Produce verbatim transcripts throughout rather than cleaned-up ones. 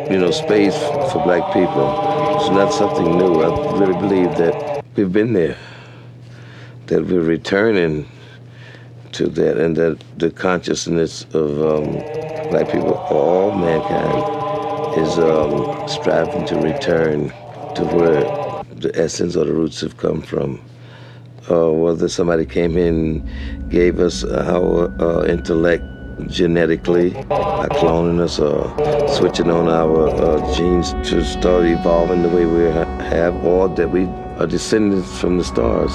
You know, space for black people is not something new. I really believe that we've been there, that we're returning to that, and that the consciousness of um, black people, all mankind, is um, striving to return to where the essence or the roots have come from. Uh, whether somebody came in, gave us our uh, intellect genetically by cloning us or switching on our uh, genes to start evolving the way we ha- have, or that we are descendants from the stars.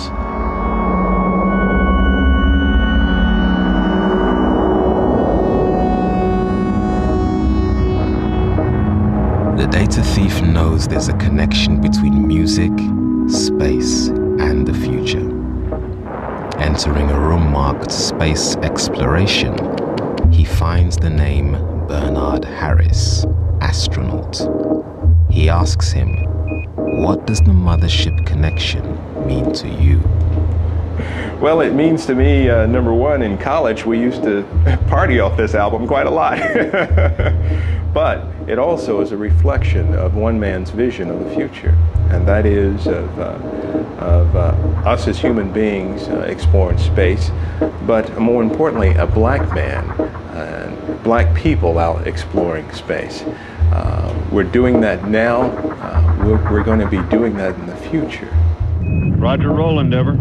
The data thief knows there's a connection between music, space, and the future. Entering a room marked space exploration, he finds the name Bernard Harris, astronaut. He asks him, what does the mothership connection mean to you? Well, it means to me, uh, number one, in college we used to party off this album quite a lot. But it also is a reflection of one man's vision of the future, and that is of, uh, of uh, us as human beings uh, exploring space, but more importantly, a black man and black people out exploring space. Uh, we're doing that now. Uh, we're, we're going to be doing that in the future. Roger, roll, Endeavour.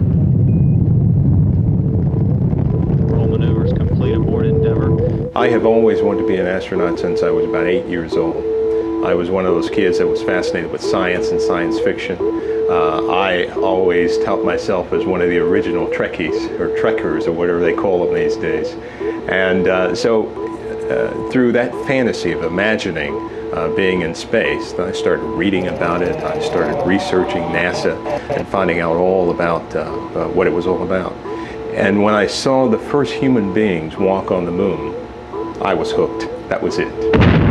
Roll maneuvers complete aboard Endeavour. I have always wanted to be an astronaut since I was about eight years old. I was one of those kids that was fascinated with science and science fiction. Uh, I always tout myself as one of the original Trekkies, or Trekkers, or whatever they call them these days. And uh, so uh, through that fantasy of imagining uh, being in space, I started reading about it. I started researching NASA and finding out all about uh, uh, what it was all about. And when I saw the first human beings walk on the moon, I was hooked. That was it.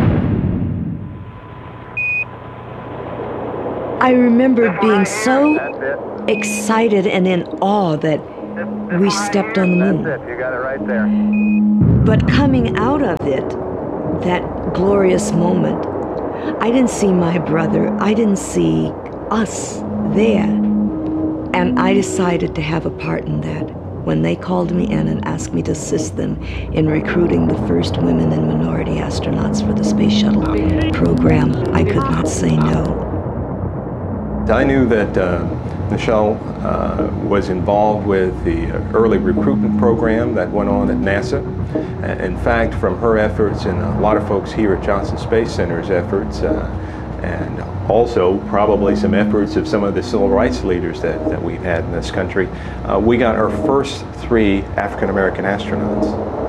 I remember being so excited and in awe that we stepped on the moon. That's it. You got it right there. But coming out of it, that glorious moment, I didn't see my brother. I didn't see us there. And I decided to have a part in that. When they called me in and asked me to assist them in recruiting the first women and minority astronauts for the Space Shuttle program, I could not say no. I knew that uh, Nichelle uh, was involved with the early recruitment program that went on at NASA. In fact, from her efforts and a lot of folks here at Johnson Space Center's efforts, uh, and also probably some efforts of some of the civil rights leaders that, that we've had in this country, uh, we got our first three African American astronauts.